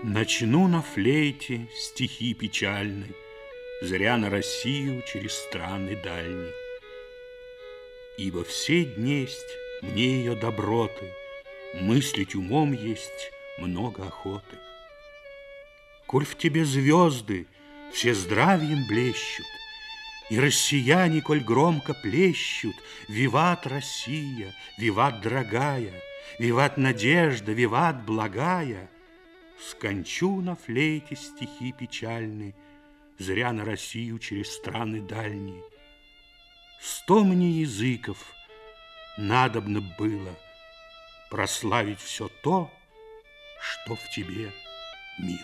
Начну на флейте стихи печальны, Зря на Россию через страны дальние. Ибо все днесть мне ее доброты, Мыслить умом есть много охоты. Коль в тебе звезды все здравием блещут, И россияне, коль громко плещут: «Виват, Россия! Виват, дорогая! Виват, надежда! Виват, благая!» Скончу на флейте стихи печальны, Зря на Россию через страны дальние. 100 мне языков надобно было Прославить все то, что в тебе мило.